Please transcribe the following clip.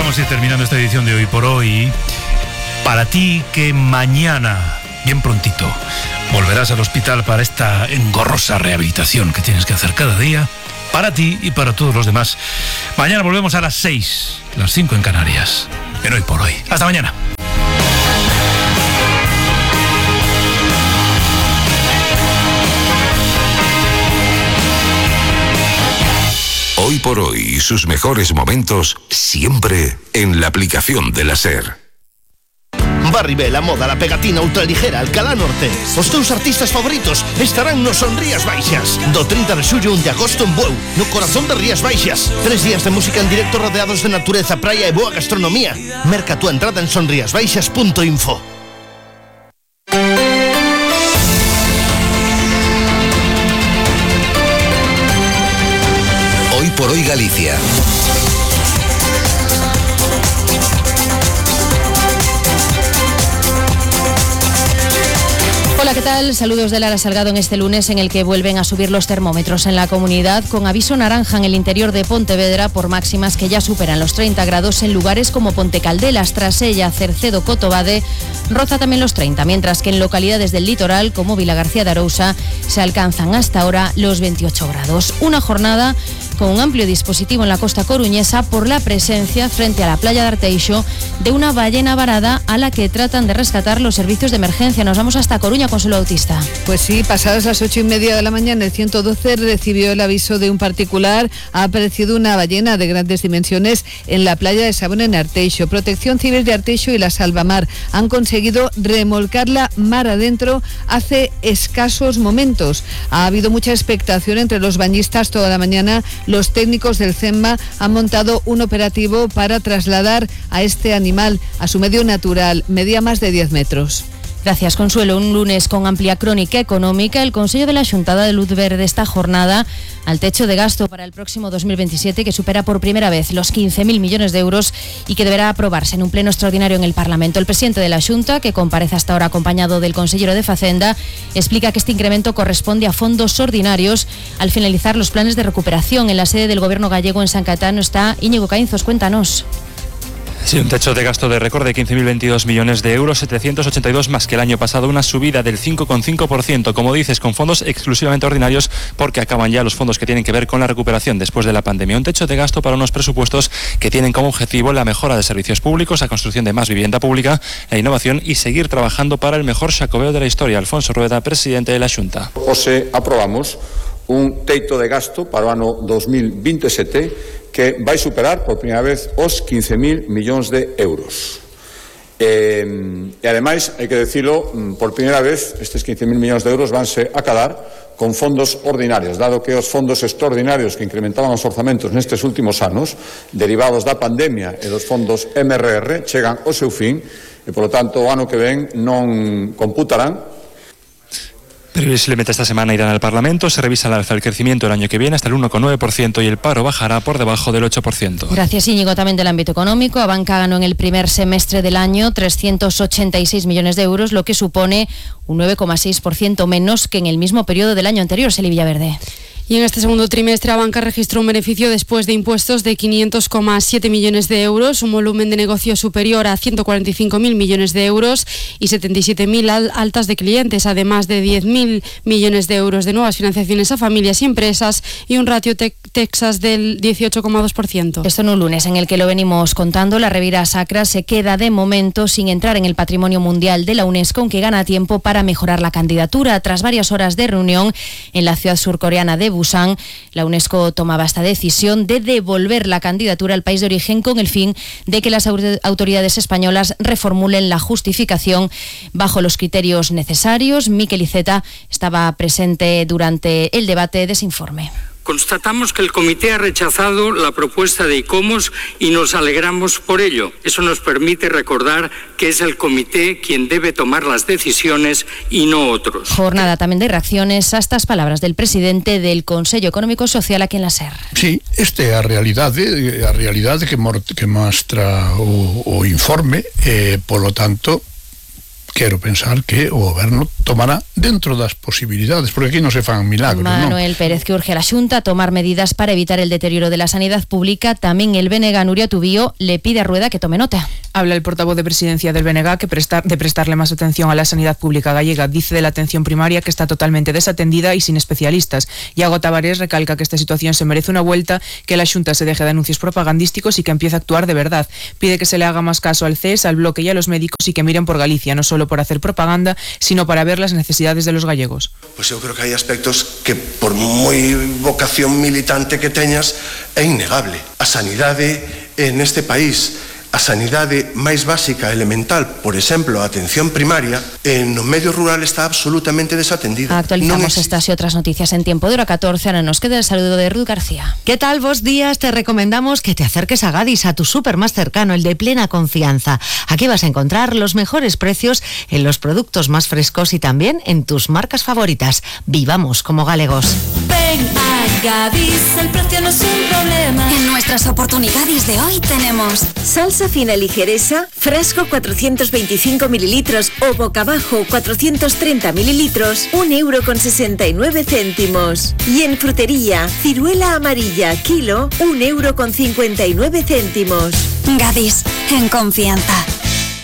vamos a ir terminando esta edición de Hoy por Hoy. Para ti que mañana, bien prontito, volverás al hospital para esta engorrosa rehabilitación que tienes que hacer cada día, para ti y para todos los demás. Mañana volvemos a las 6, las 5 en Canarias, en Hoy por Hoy. Hasta mañana. Hoy por Hoy y sus mejores momentos siempre en la aplicación de la SER. Barribel, a moda, la pegatina ultraligera, Alcalá Norte. Os teus artistas favoritos estarán no Son Rías Baixas. Do 30 de xullo 1 de agosto en Bueu, no corazón de Rías Baixas. 3 días de música en directo rodeados de natureza, praia e boa gastronomía. Merca tu entrada en sonriasbaixas.info. Hoy por Hoy Galicia. Hola, ¿qué tal? Saludos de Lara Salgado en este lunes en el que vuelven a subir los termómetros en la comunidad, con aviso naranja en el interior de Pontevedra por máximas que ya superan los 30 grados en lugares como Pontecaldelas, Trasella, Cercedo, Cotobade, roza también los 30, mientras que en localidades del litoral como Vilagarcía de Arousa se alcanzan hasta ahora los 28 grados. Una jornada con un amplio dispositivo en la costa coruñesa por la presencia frente a la playa de Arteixo de una ballena varada a la que tratan de rescatar los servicios de emergencia. Nos vamos hasta Coruña, Consuelo Bautista. Pues sí, pasadas las 8:30 de la mañana, el 112 recibió el aviso de un particular. Ha aparecido una ballena de grandes dimensiones en la playa de Sabón en Arteixo. Protección Civil de Arteixo y la Salvamar han conseguido remolcarla mar adentro hace escasos momentos. Ha habido mucha expectación entre los bañistas toda la mañana. Los técnicos del CEMMA han montado un operativo para trasladar a este animal a su medio natural. Medía más de 10 metros. Gracias, Consuelo. Un lunes con amplia crónica económica. El Consello de la Xunta da luz verde esta jornada al techo de gasto para el próximo 2027, que supera por primera vez los 15.000 millones de euros y que deberá aprobarse en un pleno extraordinario en el Parlamento. El presidente de la Xunta, que comparece hasta ahora acompañado del consellero de Facenda, explica que este incremento corresponde a fondos ordinarios al finalizar los planes de recuperación. En la sede del Gobierno gallego en San Caetano está Íñigo Caínzos. Cuéntanos. Sí, un techo de gasto de récord de 15.022 millones de euros, 782 más que el año pasado, una subida del 5,5%, como dices, con fondos exclusivamente ordinarios, porque acaban ya los fondos que tienen que ver con la recuperación después de la pandemia. Un techo de gasto para unos presupuestos que tienen como objetivo la mejora de servicios públicos, la construcción de más vivienda pública, la innovación y seguir trabajando para el mejor xacobeo de la historia. Alfonso Rueda, presidente de la Xunta. Hoxe aprobamos un teito de gasto para o ano 2027 que vai superar por primeira vez os 15.000 millóns de euros. E ademais, hai que decirlo, por primeira vez estes 15.000 millóns de euros vanse acadar con fondos ordinarios, dado que os fondos extraordinarios que incrementaban os orzamentos nestes últimos anos, derivados da pandemia e dos fondos MRR, chegan ao seu fin e, polo tanto, o ano que ven non computarán. Previsiblemente esta semana irán al Parlamento, se revisa al alza el crecimiento el año que viene hasta el 1,9% y el paro bajará por debajo del 8%. Gracias, Íñigo. También del ámbito económico, Abanca ganó en el primer semestre del año 386 millones de euros, lo que supone un 9,6% menos que en el mismo periodo del año anterior. Celi Villaverde. Y en este segundo trimestre, Abanca registró un beneficio después de impuestos de 500,7 millones de euros, un volumen de negocio superior a 145.000 millones de euros y 77.000 altas de clientes, además de 10.000 millones de euros de nuevas financiaciones a familias y empresas y un ratio Texas del 18,2%. Esto en un lunes en el que lo venimos contando, la Riviera Sacra se queda de momento sin entrar en el Patrimonio Mundial de la UNESCO, aunque gana tiempo para mejorar la candidatura. Tras varias horas de reunión en la ciudad surcoreana de Busan, la UNESCO tomaba esta decisión de devolver la candidatura al país de origen con el fin de que las autoridades españolas reformulen la justificación bajo los criterios necesarios. Miquel Iceta estaba presente durante el debate de ese informe. Constatamos que el comité ha rechazado la propuesta de ICOMOS y nos alegramos por ello. Eso nos permite recordar que es el comité quien debe tomar las decisiones y no otros. Jornada también de reacciones a estas palabras del presidente del Consello Económico e Social aquí en la SER. Sí, esta é a realidade que mostra o informe, polo tanto, quero pensar que o Goberno tomará dentro das posibilidades, porque aquí non se fan milagros, Manuel Pérez, que urge a la Xunta a tomar medidas para evitar el deterioro de la sanidad pública. También el BNG, Nuria Tubío, le pide a Rueda que tome nota. Habla el portavoz de presidencia del BNG de prestarle más atención a la sanidad pública gallega. Dice de la atención primaria que está totalmente desatendida y sin especialistas. Iago Tavares recalca que esta situación se merece una vuelta, que la Xunta se deje de anuncios propagandísticos y que empiece a actuar de verdad. Pide que se le haga más caso al CES, al Bloque y a los médicos y que miren por Galicia, no solo por hacer propaganda, sino para ver las necesidades de los gallegos. Pues eu creo que hai aspectos que, por moi vocación militante que teñas, é innegable. A sanidade neste país, a sanidade máis básica, elemental, por exemplo, a atención primaria, no medio rural está absolutamente desatendida. Actualizamos estas y otras noticias en tiempo de hora 14. Ahora nos queda el saludo de Ruth García. ¿Qué tal? Buenos días. Te recomendamos que te acerques a Gadis, a tu súper más cercano, el de plena confianza. Aquí vas a encontrar los mejores precios en los productos más frescos y también en tus marcas favoritas. Vivamos como galegos. Ven a Gadis, el precio no es un problema. En nuestras oportunidades de hoy tenemos salsa fina ligereza, frasco 425 mililitros o boca abajo 430 mililitros, €1,69. Y en frutería, ciruela amarilla, kilo, €1,59. Gadis, en confianza.